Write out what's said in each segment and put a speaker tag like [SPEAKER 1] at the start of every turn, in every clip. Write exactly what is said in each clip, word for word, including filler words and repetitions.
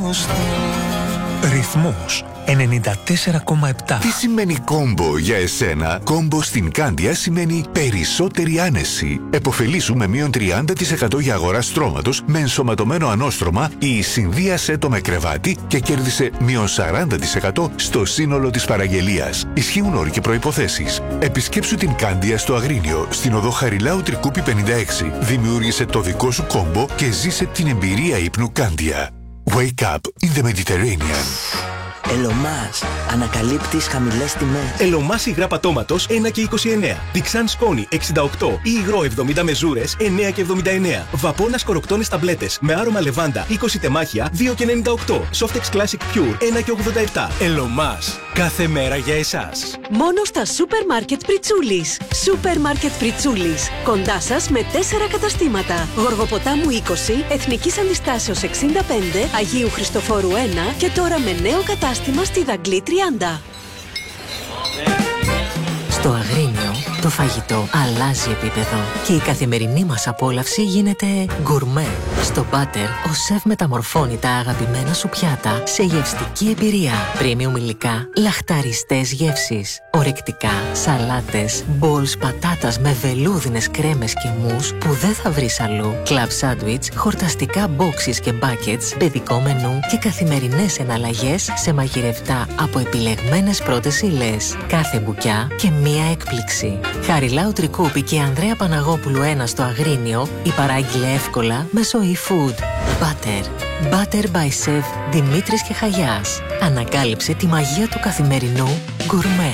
[SPEAKER 1] ακουστώ.
[SPEAKER 2] Ρυθμός ενενήντα τέσσερα κόμμα επτά.
[SPEAKER 3] Τι σημαίνει κόμπο για εσένα? Κόμπο στην Κάνδια σημαίνει περισσότερη άνεση. Εποφελήσου με μείον τριάντα τοις εκατό για αγορά στρώματος με ενσωματωμένο ανώστρωμα ή συνδύασέ το με κρεβάτι και κέρδισε μείον σαράντα τοις εκατό στο σύνολο της παραγγελίας. Ισχύουν όροι και προϋποθέσεις. Επισκέψου την Κάνδια στο Αγρίνιο, στην οδό Χαριλάου Τρικούπη πενήντα έξι. Δημιούργησε το δικό σου κόμπο και ζήσε την εμπειρία ύπνου Κάνδια. Wake up in the Mediterranean.
[SPEAKER 4] Ελωμάς. Ανακαλύπτεις χαμηλές τιμές.
[SPEAKER 5] Ελωμάς υγρά πατώματος ένα και είκοσι εννέα. Διξάν σκόνη εξήντα οκτώ ή υγρό εβδομήντα μεζούρες εννέα και εβδομήντα εννέα. Βαπώνας κοροκτώνες ταμπλέτες με άρωμα λεβάντα είκοσι τεμάχια δύο και ενενήντα οκτώ. Softex Classic Pure ένα και ογδόντα επτά.
[SPEAKER 6] Ελωμάς. Κάθε μέρα για εσάς.
[SPEAKER 7] Μόνο στα Σούπερ Μάρκετ Πριτσούλης. Σούπερ Μάρκετ Πριτσούλης. Κοντά σας με τέσσερα καταστήματα. Γοργοποτάμου είκοσι, Εθνικής Αντιστάσεως εξήντα πέντε, Αγίου Χριστοφόρου ένα και τώρα με νέο κατάστημα στη Δαγκλή τριάντα.
[SPEAKER 8] Στο Αγρίνιο το φαγητό αλλάζει επίπεδο και η καθημερινή μας απόλαυση γίνεται γκουρμέ. Στο Butter ο σεφ μεταμορφώνει τα αγαπημένα σου πιάτα σε γευστική εμπειρία. Premium υλικά, λαχταριστές γεύσεις, ορεκτικά, σαλάτες, μπολς πατάτας με βελούδινες κρέμες και μους που δεν θα βρεις αλλού. Club sandwich, χορταστικά boxes και buckets, παιδικό μενού και καθημερινές εναλλαγές σε μαγειρευτά από επιλεγμένες πρώτες ύλες. Κάθε μπουκιά και μία έκπληξη. Χαριλάου Τρικούπη και Ανδρέα Παναγόπουλου ένα στο Αγρίνιο υπαράγγειλε εύκολα μέσω eFood. Butter. Butter by Chef Δημήτρης και Χαγιάς. Ανακάλυψε τη μαγεία του καθημερινού γκουρμέ.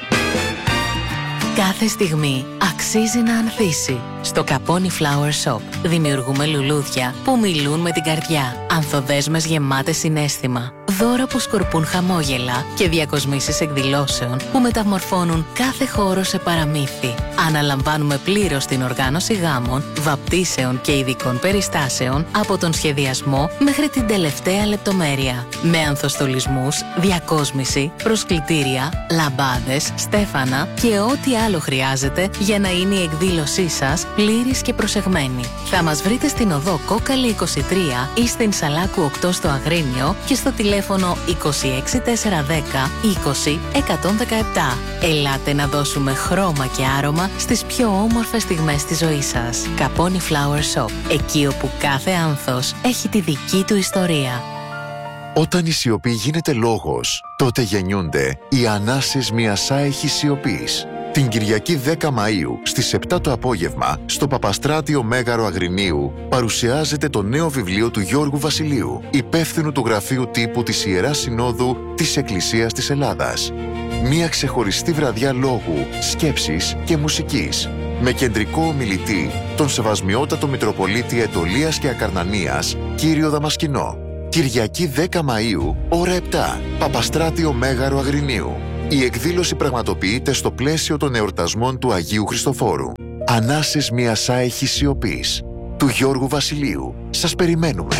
[SPEAKER 8] Κάθε στιγμή αξίζει να ανθίσει. Στο Καπόνι Flower Shop δημιουργούμε λουλούδια που μιλούν με την καρδιά. Ανθοδέσμες γεμάτες συναίσθημα. Δώρα που σκορπούν χαμόγελα και διακοσμήσεις εκδηλώσεων που μεταμορφώνουν κάθε χώρο σε παραμύθι. Αναλαμβάνουμε πλήρως την οργάνωση γάμων, βαπτίσεων και ειδικών περιστάσεων από τον σχεδιασμό μέχρι την τελευταία λεπτομέρεια. Με ανθοστολισμούς, διακόσμηση, προσκλητήρια, λαμπάδες, στέφανα και ό,τι άλλο χρειάζεται για να είναι η εκδήλωσή σας πλήρης και προσεγμένη. Θα μας βρείτε στην οδό Κόκαλη είκοσι τρία ή στην Σαλάκου οκτώ στο Αγρίνιο και στο τηλέφωνο είκοσι έξι τετρακόσια δέκα είκοσι εκατόν δεκαεπτά. Ελάτε να δώσουμε χρώμα και άρωμα στις πιο όμορφες στιγμές της ζωής σας. Καπόνι Flower Shop. Εκεί όπου κάθε άνθος έχει τη δική του ιστορία.
[SPEAKER 3] Όταν η σιωπή γίνεται λόγος, τότε γεννιούνται οι ανάσες μιας άεχης σιωπής. Την Κυριακή δέκα Μαΐου στις επτά το απόγευμα στο Παπαστράτιο Μέγαρο Αγρινίου παρουσιάζεται το νέο βιβλίο του Γιώργου Βασιλείου, υπεύθυνου του Γραφείου Τύπου της Ιεράς Συνόδου της Εκκλησίας της Ελλάδας. Μια ξεχωριστή βραδιά λόγου, σκέψης και μουσικής, με κεντρικό ομιλητή τον Σεβασμιότατο Μητροπολίτη Αιτωλίας και Ακαρνανίας, κύριο Δαμασκηνό. Κυριακή δέκα Μαΐου, ώρα επτά, Παπαστράτιο Μέγαρο Αγρινίου. Η εκδήλωση πραγματοποιείται στο πλαίσιο των εορτασμών του Αγίου Χριστοφόρου. Ανάσες μιας άεχης σιωπής, του Γιώργου Βασιλείου. Σας περιμένουμε.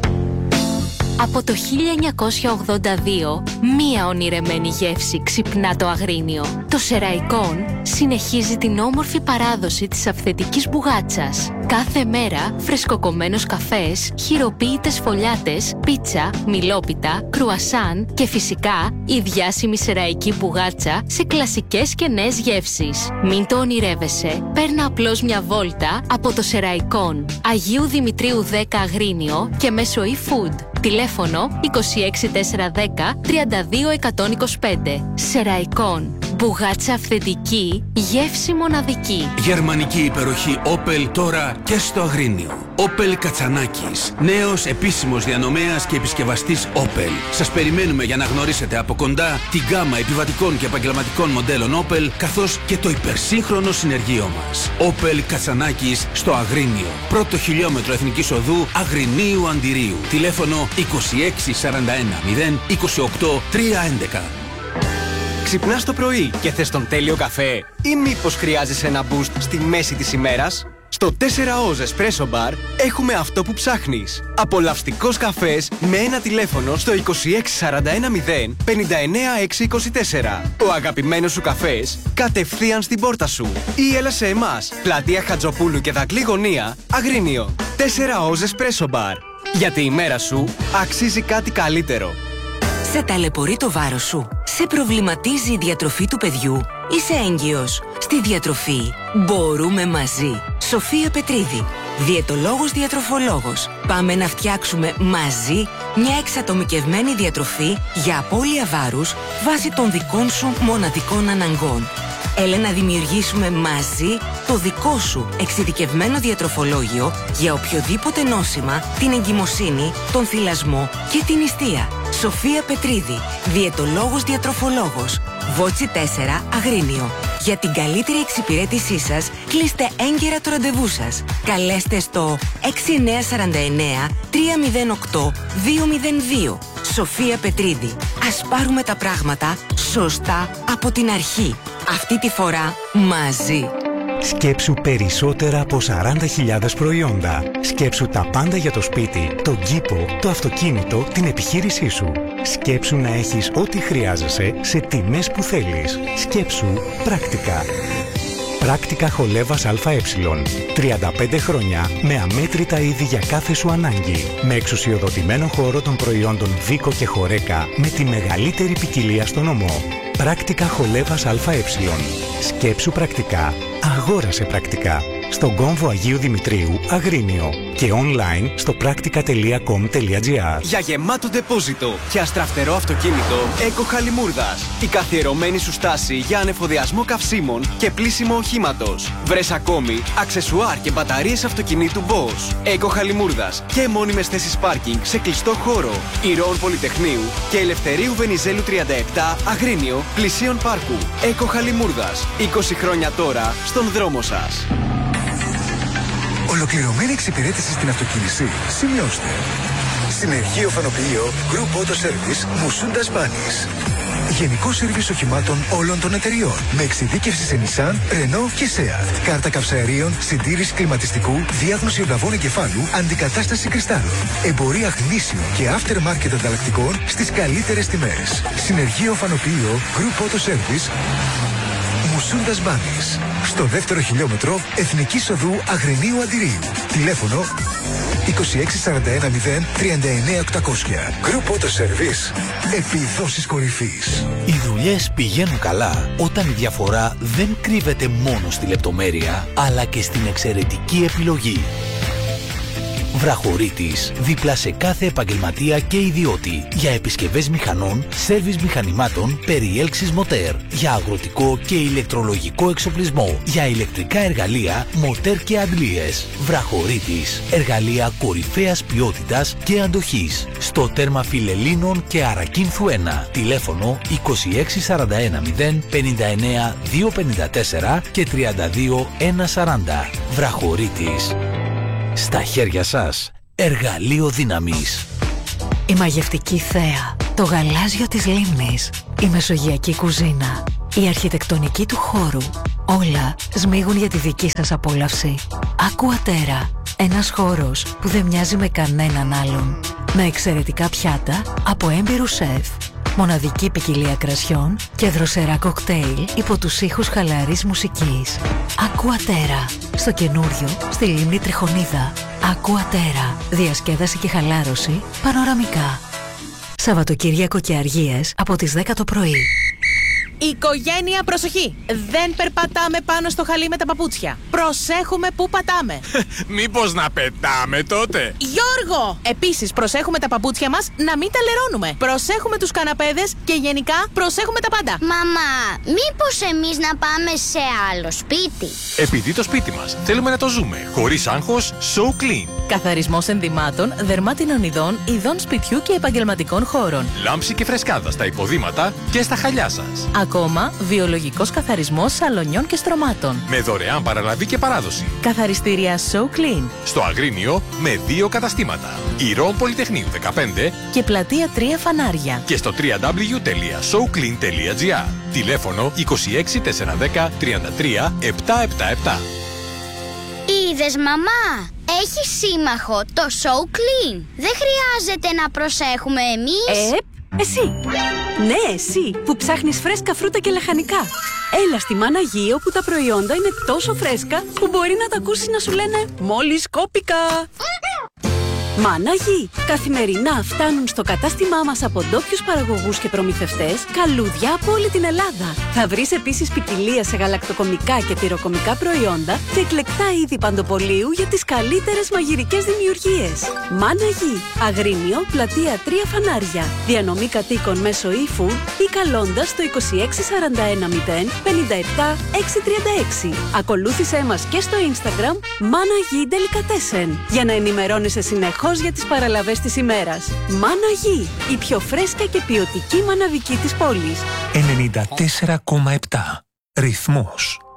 [SPEAKER 9] Από το χίλια εννιακόσια ογδόντα δύο, μία ονειρεμένη γεύση ξυπνά το Αγρίνιο. Το Σεραϊκόν συνεχίζει την όμορφη παράδοση της αυθεντικής μπουγάτσας. Κάθε μέρα φρεσκοκομμένος καφές, χειροποίητες φωλιάτες, πίτσα, μιλόπιτα, κρουασάν και φυσικά η διάσημη σεραϊκή μπουγάτσα σε κλασικές και νέες γεύσεις. Μην το ονειρεύεσαι, παίρνα απλώς μια βόλτα από το Σεραϊκόν. Αγίου Δημητρίου δέκα Αγρίνιο και μέσω eFood. Τηλέφωνο είκοσι έξι τετρακόσια δέκα τριάντα δύο εκατόν είκοσι πέντε. Σεραϊκόν. Μπουγάτσα αυθεντική, γεύση μοναδική.
[SPEAKER 6] Γερμανική υπεροχή Opel τώρα και στο Αγρίνιο. Opel Κατσανάκης. Νέος επίσημος διανομέας και επισκευαστής Opel. Σας περιμένουμε για να γνωρίσετε από κοντά την γκάμα επιβατικών και επαγγελματικών μοντέλων Opel, καθώς και το υπερσύγχρονο συνεργείο μας. Opel Κατσανάκης στο Αγρίνιο. Πρώτο χιλιόμετρο Εθνικής Οδού Αγρινίου Αντιρίου. Τηλέφωνο είκοσι έξι σαράντα ένα μηδέν είκοσι οκτώ τριακόσια έντεκα.
[SPEAKER 10] Ξυπνάς το πρωί και θες τον τέλειο καφέ ή μήπως χρειάζεσαι ένα boost στη μέση της ημέρας? Στο τέσσερα O's Espresso Bar έχουμε αυτό που ψάχνεις. Απολαυστικός καφές με ένα τηλέφωνο στο είκοσι έξι σαράντα ένα μηδέν πενήντα εννέα εξακόσια είκοσι τέσσερα. Ο αγαπημένος σου καφές κατευθείαν στην πόρτα σου. Ή έλα σε εμάς, πλατεία Χατζοπούλου και Δαγκλή Γωνία, Αγρίνιο. τέσσερα O's Espresso Bar. Γιατί η μέρα σου αξίζει κάτι καλύτερο.
[SPEAKER 1] Σε ταλαιπωρεί το βάρος σου? Σε προβληματίζει η διατροφή του παιδιού? Είσαι έγκυος? Στη διατροφή μπορούμε μαζί. Σοφία Πετρίδη, διαιτολόγος διατροφολόγος. Πάμε να φτιάξουμε μαζί μια εξατομικευμένη διατροφή για απώλεια βάρους βάσει των δικών σου μοναδικών αναγκών. Έλα να δημιουργήσουμε μαζί το δικό σου εξειδικευμένο διατροφολόγιο για οποιοδήποτε νόσημα, την εγκυμοσύνη, τον θυλασμό και την νηστεία. Σοφία Πετρίδη, διαιτολόγος διατροφολόγος. Βότσι τέσσερα, Αγρίνιο. Για την καλύτερη εξυπηρέτησή σας, κλείστε έγκαιρα το ραντεβού σας. Καλέστε στο έξι εννιά τέσσερα εννιά τρία μηδέν οκτώ δύο μηδέν δύο. Σοφία Πετρίδη. Ας πάρουμε τα πράγματα σωστά από την αρχή. Αυτή τη φορά μαζί.
[SPEAKER 2] Σκέψου περισσότερα από σαράντα χιλιάδες προϊόντα. Σκέψου τα πάντα για το σπίτι, τον κήπο, το αυτοκίνητο, την επιχείρησή σου. Σκέψου να έχεις ό,τι χρειάζεσαι σε τιμές που θέλεις. Σκέψου πρακτικά. Πράκτικα Χολέβας ΑΕ. τριάντα πέντε χρόνια με αμέτρητα είδη για κάθε σου ανάγκη. Με εξουσιοδοτημένο χώρο των προϊόντων Βίκο και Χορέκα με τη μεγαλύτερη ποικιλία στον νομό. Πράκτικα Χολέβας ΑΕ. Σκέψου πρακτικά. Αγόρασε πρακτικά. Στον κόμβο Αγίου Δημητρίου, Αγρίνιο. Και online στο πρακτικα τελεία κομ τελεία τζι άρ.
[SPEAKER 10] Για γεμάτο ντεπόζιτο και αστραφτερό αυτοκίνητο, Eco Χαλιμούρδας. Η καθιερωμένη σου στάση για ανεφοδιασμό καυσίμων και πλύσιμο οχήματος. Βρες ακόμη αξεσουάρ και μπαταρίες αυτοκινήτου Bosch. Eco Χαλιμούρδας και μόνιμες θέσεις πάρκινγκ σε κλειστό χώρο. Ηρώων Πολυτεχνείου και Ελευθερίου Βενιζέλου τριάντα επτά, Αγρίνιο, πλησίον πάρκου. Eco Χαλιμούρδας. είκοσι χρόνια τώρα στον δρόμο σας.
[SPEAKER 11] Ολοκληρωμένη εξυπηρέτηση στην αυτοκίνηση. Σημειώστε. Συνεργείο Φανοποιείο Group Auto Service Μουσούντας Μπάνης. Γενικό σερβις οχημάτων όλων των εταιριών. Με εξειδίκευση σε Nissan, Renault και Seat. Κάρτα καυσαερίων, συντήρηση κλιματιστικού, διάγνωση ονταβών εγκεφάλου, αντικατάσταση κρυστάλλων. Εμπορία γνήσιων και aftermarket ανταλλακτικών στις καλύτερες τιμές. Συνεργείο Φανοποιείο Group Auto Service Μουσούντας Μπάνης. Στο δεύτερο χιλιόμετρο Εθνικής Οδού Αγρινίου Αντιρίου. Τηλέφωνο είκοσι έξι σαράντα ένα μηδέν τριάντα εννέα οκτακόσια. Group Auto Service. Επιδόσεις κορυφής.
[SPEAKER 12] Οι δουλειές πηγαίνουν καλά όταν η διαφορά δεν κρύβεται μόνο στη λεπτομέρεια, αλλά και στην εξαιρετική επιλογή. Βραχωρίτης, δίπλα σε κάθε επαγγελματία και ιδιώτη. Για επισκευές μηχανών, σέρβις μηχανημάτων, περιέλξεις μοτέρ. Για αγροτικό και ηλεκτρολογικό εξοπλισμό. Για ηλεκτρικά εργαλεία, μοτέρ και αντλίες. Βραχωρίτης, εργαλεία κορυφαίας ποιότητας και αντοχής. Στο τέρμα Φιλελλήνων και Αρακίνθου ένα. Τηλέφωνο είκοσι έξι σαράντα ένα μηδέν πενήντα εννέα διακόσια πενήντα τέσσερα και τριάντα δύο εκατόν σαράντα. Βραχωρίτης. Στα χέρια σας, εργαλείο δύναμης.
[SPEAKER 8] Η μαγευτική θέα, το γαλάζιο της λίμνης, η μεσογειακή κουζίνα, η αρχιτεκτονική του χώρου, όλα σμίγουν για τη δική σας απόλαυση. Aquaterra, ένας χώρος που δεν μοιάζει με κανέναν άλλον. Με εξαιρετικά πιάτα από έμπειρους σεφ, μοναδική ποικιλία κρασιών και δροσερά κοκτέιλ υπό τους ήχους χαλαρής μουσικής. Aquaterra, στο καινούριο, στη λίμνη Τριχονίδα. Aquaterra, διασκέδαση και χαλάρωση πανοραμικά. Σαββατοκύριακο και αργίες από τις δέκα το πρωί.
[SPEAKER 13] Οικογένεια, προσοχή! Δεν περπατάμε πάνω στο χαλί με τα παπούτσια. Προσέχουμε που πατάμε.
[SPEAKER 14] Μήπως να πετάμε τότε?
[SPEAKER 13] Γιώργο! Επίσης, προσέχουμε τα παπούτσια μας να μην τα λερώνουμε. Προσέχουμε τους καναπέδες και γενικά προσέχουμε τα πάντα.
[SPEAKER 15] Μαμά, μήπως εμείς να πάμε σε άλλο σπίτι?
[SPEAKER 14] Επειδή το σπίτι μας θέλουμε να το ζούμε χωρίς άγχος, So Clean.
[SPEAKER 13] Καθαρισμός ενδυμάτων, δερμάτινων ειδών, ειδών σπιτιού και επαγγελματικών χώρων.
[SPEAKER 14] Λάμψη και φρεσκάδα στα υποδήματα και στα χαλιά σας.
[SPEAKER 13] Ακόμα, βιολογικός καθαρισμός σαλονιών και στρωμάτων.
[SPEAKER 14] Με δωρεάν παραλαβή και παράδοση.
[SPEAKER 13] Καθαριστήρια So Clean.
[SPEAKER 14] Στο Αγρίνιο με δύο καταστήματα. Ηρώων Πολυτεχνείου δεκαπέντε
[SPEAKER 13] και πλατεία τρία Φανάρια.
[SPEAKER 14] Και στο double-u double-u double-u τελεία so clean τελεία gr. Τηλέφωνο είκοσι έξι τετρακόσια δέκα τριάντα τρία επτακόσια εβδομήντα επτά.
[SPEAKER 15] Είδες, μαμά, έχει σύμμαχο το So Clean. Δεν χρειάζεται να προσέχουμε εμείς.
[SPEAKER 7] Ε, εσύ. Ναι, εσύ που ψάχνεις φρέσκα φρούτα και λαχανικά. Έλα στη Μάνα Γη, όπου τα προϊόντα είναι τόσο φρέσκα που μπορεί να τα ακούσει να σου λένε «Μόλις κόπηκα». Μάνα Γη. Καθημερινά φτάνουν στο κατάστημά μας από ντόπιους παραγωγούς και προμηθευτές καλούδια από όλη την Ελλάδα. Θα βρεις επίσης ποικιλία σε γαλακτοκομικά και τυροκομικά προϊόντα και εκλεκτά είδη παντοπολίου για τις καλύτερες μαγειρικές δημιουργίες. Μάνα Γη. Αγρίνιο, πλατεία τρία Φανάρια. Διανομή κατοίκων μέσω e-food ή καλώντας στο είκοσι έξι σαράντα ένα μηδέν πενήντα επτά εξακόσια τριάντα έξι. Ακολούθησέ μας και στο Instagram Μάνα Γη Delicatessen για να ενημερώνεσαι συνεχώς για τις παραλαβές της ημέρας. Μάνα Γη, η πιο φρέσκα και ποιοτική μαναβική της πόλης.
[SPEAKER 16] ενενήντα τέσσερα κόμμα επτά. Ρυθμός.